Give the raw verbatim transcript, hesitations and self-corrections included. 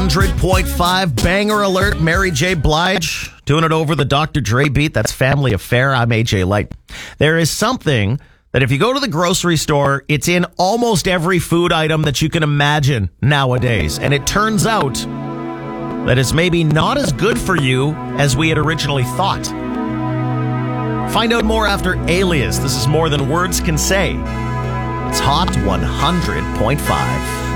hundred point five banger alert. Mary J. Blige doing it over the Doctor Dre beat. That's Family Affair. I'm A J Light. There is something that if you go to the grocery store, it's in almost every food item that you can imagine nowadays. And it turns out that it's maybe not as good for you as we had originally thought. Find out more after Alias. This is More Than Words Can Say. It's Hot one hundred point five.